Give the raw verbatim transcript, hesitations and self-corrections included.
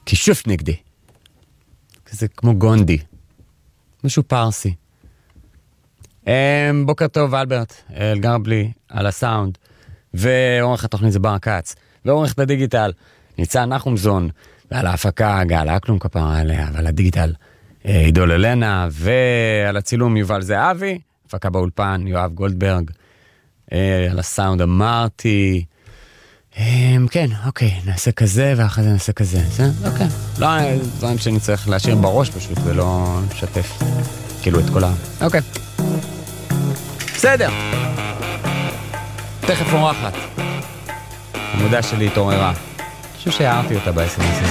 כישוף נגדי. זה כמו גונדי. משהו פרסי. בוקר טוב, אלברט, אלגרבלי, על הסאונד, ועורך התוכנית זה בר קץ, ועורך בדיגיטל, ניצן נחומזון, ועל ההפקה, גל אקלום כפרה עליה, ועל הדיגיטל, עידו ללנה, ועל הצילום יובל זהבי, הפקה באולפן, יואב גולדברג, על הסאונד אמרתי, כן, אוקיי, נעשה כזה, ואחרי זה נעשה כזה, זה, אוקיי. לא, דברים שאני צריך להשאיר בראש פשוט, ולא לשתף, כאילו את כל ה... אוקיי. בסדר. תכף אורחת. המודעה שלי התעוררה. אני חושב שהערתי אותה ב-אס אם אס הזה.